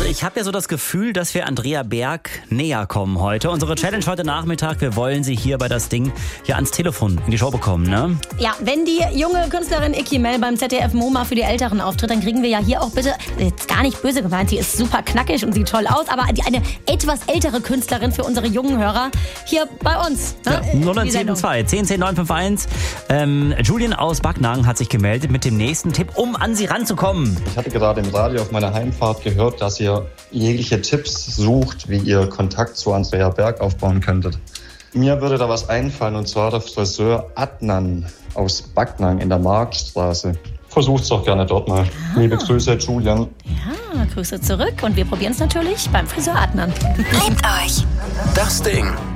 Also ich habe ja so das Gefühl, dass wir Andrea Berg näher kommen heute. Unsere Challenge heute Nachmittag, wir wollen sie hier bei das Ding hier ans Telefon in die Show bekommen, ne? Ja, wenn die junge Künstlerin Icky Mel beim ZDF MoMA für die Älteren auftritt, dann kriegen wir ja hier auch bitte, jetzt gar nicht böse gemeint, sie ist super knackig und sieht toll aus, aber eine etwas ältere Künstlerin für unsere jungen Hörer hier bei uns. Ne? Ja, 0172 10 10 951. Julian aus Backnang hat sich gemeldet mit dem nächsten Tipp, um an sie ranzukommen. Ich hatte gerade im Radio auf meiner Heimfahrt gehört, dass ihr jegliche Tipps sucht, wie ihr Kontakt zu Andrea Berg aufbauen könntet. Mir würde da was einfallen, und zwar der Friseur Adnan aus Backnang in der Marktstraße. Versucht's doch gerne dort mal. Liebe Grüße, Julian. Ja, Grüße zurück und wir probieren es natürlich beim Friseur Adnan. Liebt euch. Das Ding.